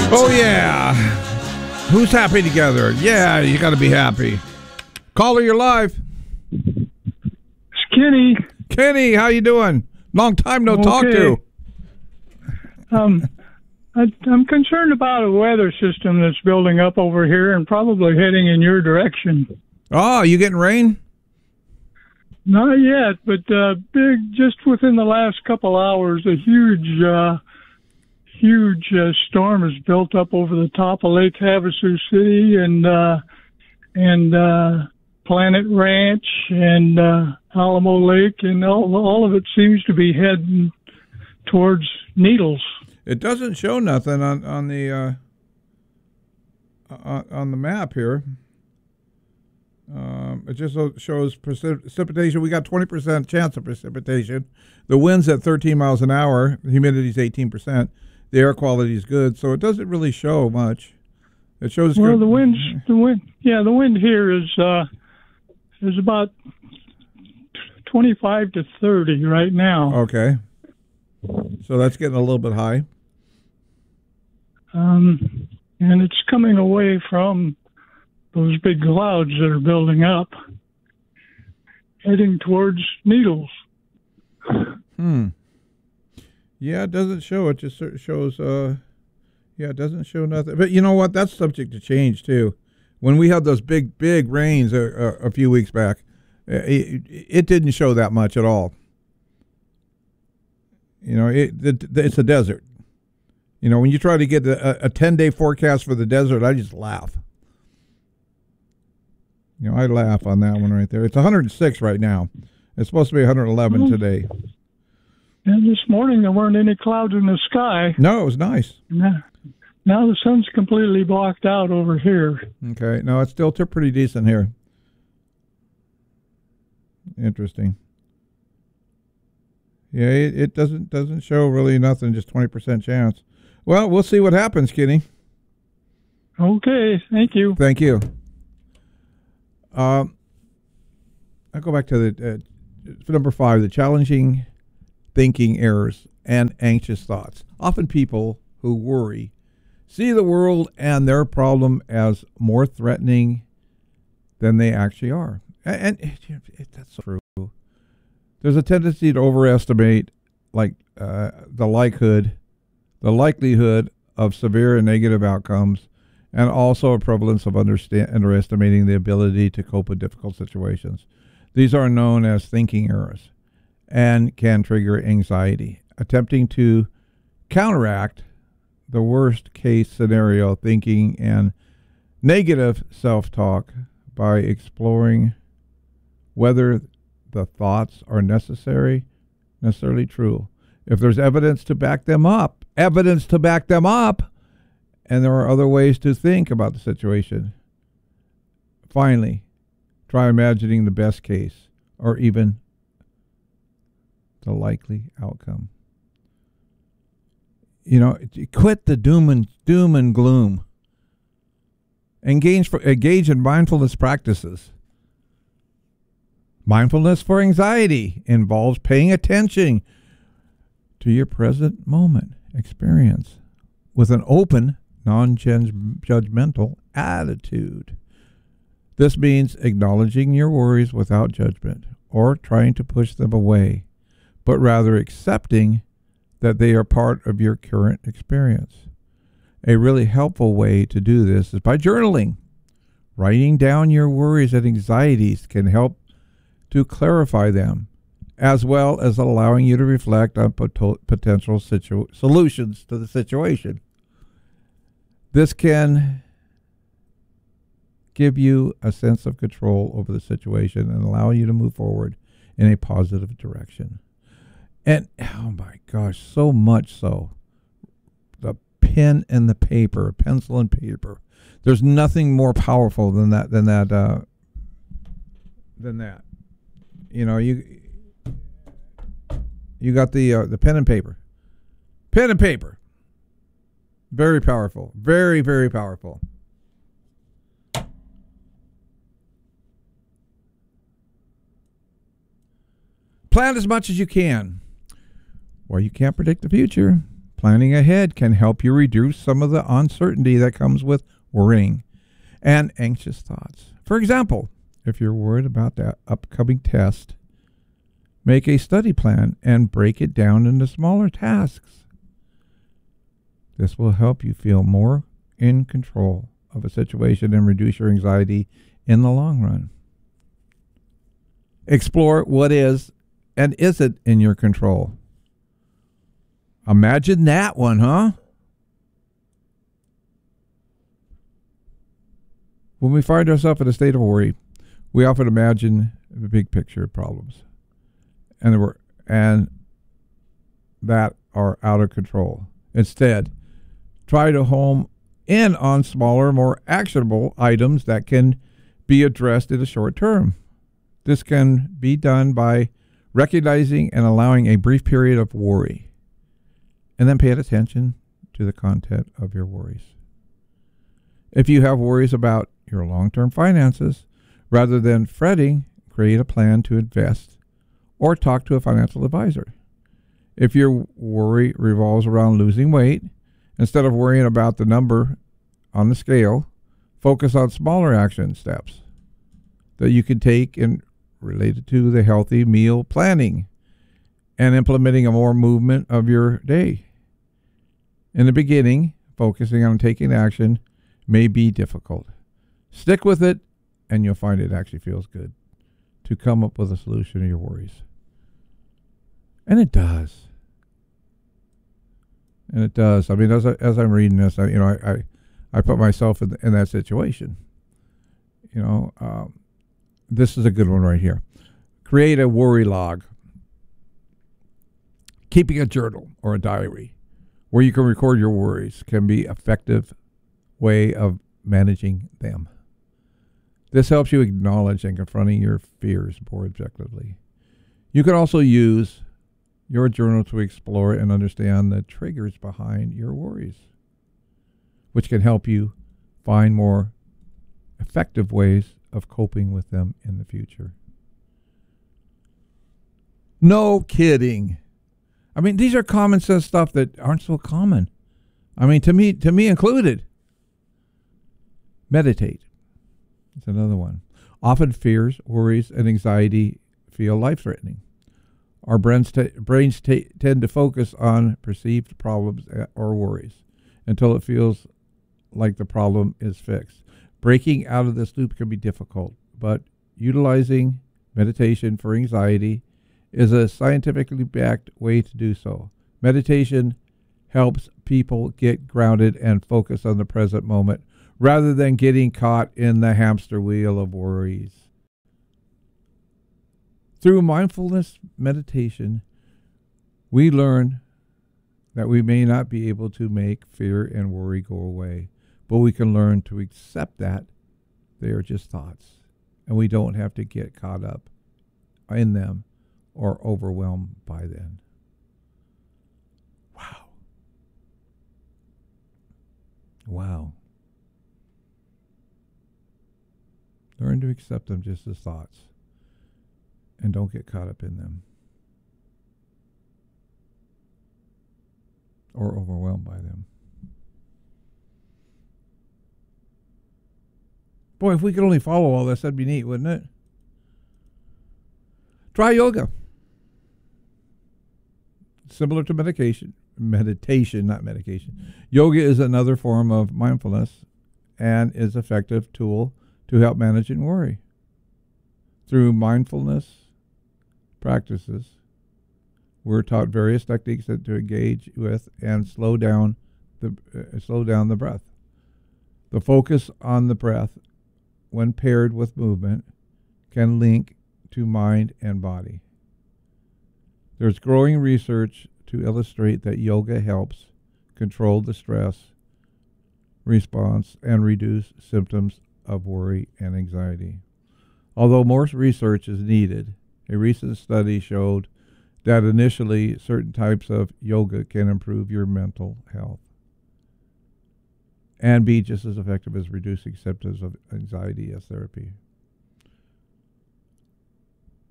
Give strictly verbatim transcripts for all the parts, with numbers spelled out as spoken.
Oh, yeah. Who's happy together? Yeah, you got to be happy. Caller, you're live. It's Kenny. Kenny, how you doing? Long time no okay. talk to. Um, I, I'm concerned about a weather system that's building up over here and probably heading in your direction. Oh, you getting rain? Not yet, but uh, big. Just within the last couple hours, a huge, uh, huge uh, storm has built up over the top of Lake Havasu City and uh, and uh, Planet Ranch and uh, Alamo Lake, and all all of it seems to be heading towards Needles. It doesn't show nothing on on the uh, on, on the map here. Um, it just shows precipitation. We got twenty percent chance of precipitation. The wind's at thirteen miles an hour. The humidity's eighteen percent. The air quality is good, so it doesn't really show much. It shows. Well, good. the wind, the wind, yeah, the wind here is uh, is about twenty-five to thirty right now. Okay. So that's getting a little bit high. Um, and it's coming away from those big clouds that are building up, heading towards Needles. Hmm. Yeah, it doesn't show. It just shows, uh, yeah, it doesn't show nothing. But you know what? That's subject to change, too. When we had those big, big rains a, a, a few weeks back, it, it didn't show that much at all. You know, it, it it's a desert. You know, when you try to get a, a ten-day forecast for the desert, I just laugh. You know, I laugh on that one right there. It's one hundred six right now. It's supposed to be one hundred eleven mm-hmm. today. And this morning there weren't any clouds in the sky. No, it was nice. Now, now the sun's completely blocked out over here. Okay. No, it's still pretty decent here. Interesting. Yeah, it, it doesn't doesn't show really nothing, just twenty percent chance. Well, we'll see what happens, Kenny. Okay, thank you. Thank you. Um, I'll go back to the uh, number five, the challenging thinking errors and anxious thoughts. Often people who worry see the world and their problem as more threatening than they actually are. And, and it, it, that's true. There's a tendency to overestimate like uh, the likelihood, the likelihood of severe and negative outcomes, and also a prevalence of understand, underestimating the ability to cope with difficult situations. These are known as thinking errors and can trigger anxiety. Attempting to counteract the worst case scenario thinking and negative self-talk by exploring whether the thoughts are necessary, necessarily true. If there's evidence to back them up, evidence to back them up, and there are other ways to think about the situation. Finally, try imagining the best case or even the likely outcome. You know, quit the doom and doom and gloom. Engage for engage in mindfulness practices. Mindfulness for anxiety involves paying attention to your present moment experience with an open, non-judgmental attitude. This means acknowledging your worries without judgment or trying to push them away, but rather accepting that they are part of your current experience. A really helpful way to do this is by journaling. Writing down your worries and anxieties can help to clarify them, as well as allowing you to reflect on pot- potential situ- solutions to the situation. This can give you a sense of control over the situation and allow you to move forward in a positive direction. And, oh my gosh, so much so. The pen and the paper, pencil and paper. There's nothing more powerful than that, than that, uh, than that. You know, you you got the uh, the pen and paper. Pen and paper. Very powerful. Very, very powerful. Plan as much as you can. Well, you can't predict the future, Planning ahead can help you reduce some of the uncertainty that comes with worrying and anxious thoughts. For example, if you're worried about that upcoming test, make a study plan and break it down into smaller tasks. This will help you feel more in control of a situation and reduce your anxiety in the long run. Explore what is and isn't in your control. Imagine that one, huh? When we find ourselves in a state of worry, we often imagine the big picture problems, and we're, and that are out of control. Instead, try to home in on smaller, more actionable items that can be addressed in the short term. This can be done by recognizing and allowing a brief period of worry, and then paying attention to the content of your worries. If you have worries about your long-term finances, rather than fretting, create a plan to invest or talk to a financial advisor. If your worry revolves around losing weight, instead of worrying about the number on the scale, focus on smaller action steps that you can take in related to the healthy meal planning and implementing a more movement of your day. In the beginning, focusing on taking action may be difficult. Stick with it, and you'll find it actually feels good to come up with a solution to your worries. And it does. And it does. I mean, as I, as I'm reading this, I, you know, I, I, I put myself in, in that situation. You know, um, this is a good one right here. Create a worry log. Keeping a journal or a diary where you can record your worries can be an effective way of managing them. This helps you acknowledge and confronting your fears more objectively. You can also use your journal to explore and understand the triggers behind your worries, which can help you find more effective ways of coping with them in the future. No kidding. I mean, these are common sense stuff that aren't so common. I mean, to me, to me included. Meditate. It's another one. Often fears, worries, and anxiety feel life-threatening. Our brains, t- brains t- tend to focus on perceived problems or worries until it feels like the problem is fixed. Breaking out of this loop can be difficult, but utilizing meditation for anxiety is a scientifically backed way to do so. Meditation helps people get grounded and focus on the present moment rather than getting caught in the hamster wheel of worries. Through mindfulness meditation, we learn that we may not be able to make fear and worry go away, but we can learn to accept that they are just thoughts, and we don't have to get caught up in them or overwhelmed by them. Wow. Wow. Learn to accept them just as thoughts and don't get caught up in them or overwhelmed by them. Boy, if we could only follow all this, that'd be neat, wouldn't it? Try yoga. Similar to medication, meditation, not medication. Yoga is another form of mindfulness and is an effective tool to help manage and worry. Through mindfulness practices, we're taught various techniques that to engage with and slow down the uh, slow down the breath. The focus on the breath, when paired with movement, can link to mind and body. There's growing research to illustrate that yoga helps control the stress response and reduce symptoms of worry and anxiety. Although more research is needed, a recent study showed that initially certain types of yoga can improve your mental health and be just as effective as reducing symptoms of anxiety as therapy.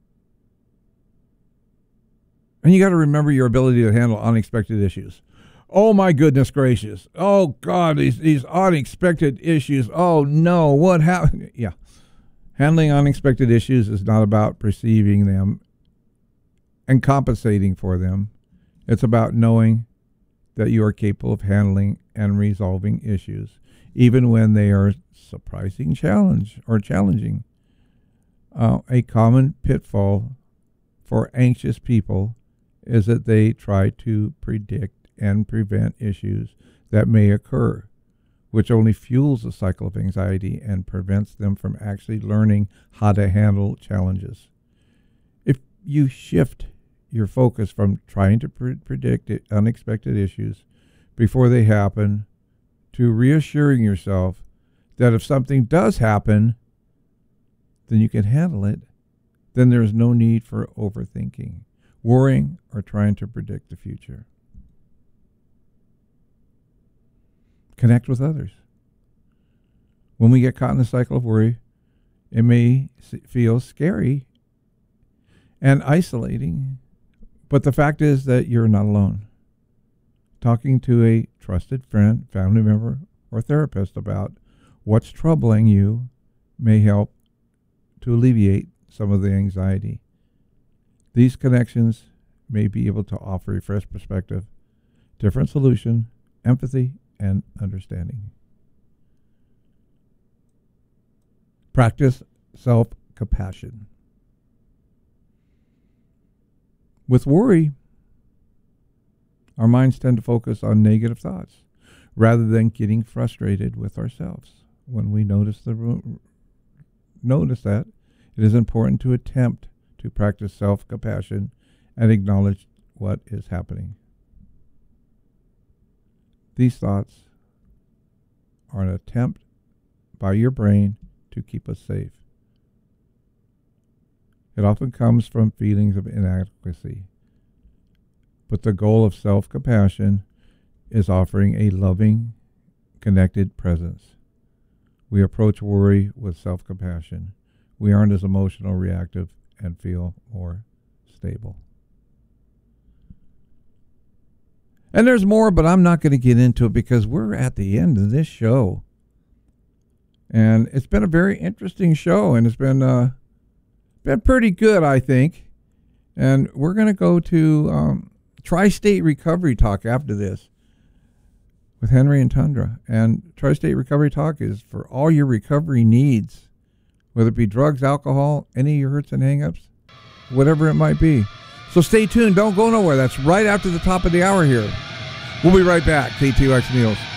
And you got to remember your ability to handle unexpected issues. Oh my goodness gracious. Oh God, these these unexpected issues. Oh no, what happened? Yeah. Handling unexpected issues is not about perceiving them and compensating for them. It's about knowing that you are capable of handling and resolving issues, even when they are surprising challenge or challenging. Uh, a common pitfall for anxious people is that they try to predict and prevent issues that may occur, which only fuels the cycle of anxiety and prevents them from actually learning how to handle challenges. If you shift your focus from trying to pre- predict it, unexpected issues before they happen to reassuring yourself that if something does happen, then you can handle it, then there's no need for overthinking, worrying, or trying to predict the future. Connect with others. When we get caught in the cycle of worry, it may feel scary and isolating, but the fact is that you're not alone. Talking to a trusted friend, family member, or therapist about what's troubling you may help to alleviate some of the anxiety. These connections may be able to offer a fresh perspective, different solution, empathy, and understanding. Practice self-compassion. With worry, our minds tend to focus on negative thoughts rather than getting frustrated with ourselves. When we notice the notice that, it is important to attempt to practice self-compassion and acknowledge what is happening. These thoughts are an attempt by your brain to keep us safe. It often comes from feelings of inadequacy. But the goal of self-compassion is offering a loving, connected presence. We approach worry with self-compassion. We aren't as emotional, reactive, and feel more stable. And there's more, but I'm not going to get into it because we're at the end of this show. And it's been a very interesting show, and it's been uh, been pretty good, I think. And we're going to go to um, Tri-State Recovery Talk after this with Henry and Tundra. And Tri-State Recovery Talk is for all your recovery needs, whether it be drugs, alcohol, any of your hurts and hang-ups, whatever it might be. So stay tuned. Don't go nowhere. That's right after the top of the hour here. We'll be right back. K T O X News.